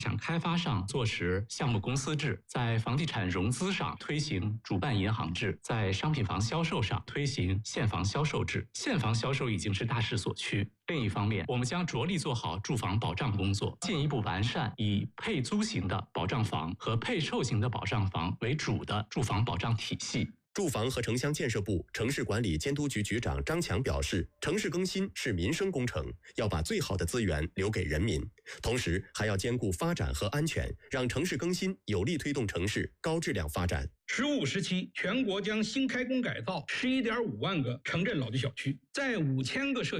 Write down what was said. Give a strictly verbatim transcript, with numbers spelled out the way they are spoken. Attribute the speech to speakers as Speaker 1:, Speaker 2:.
Speaker 1: 产开发上坐实项目公司制，在房地产融资上推行主办银行制，在商品房销售上推行现房销售制。现房销售已经是大势所趋。另一方面，我们将着力做好住房保障工作，进一步完善以配租型的保障房和配售型的保障房为主的住房保障体系。
Speaker 2: 住房和城乡建设部城市管理监督局局长张强表示，城市更新是民生工程，要把最好的资源留给人民，同时还要兼顾发展和安全，让城市更新有力推动城市高质量发展。
Speaker 3: 十五时期，全国将新开工改造十一点五万个城镇老旧小区，在五千个社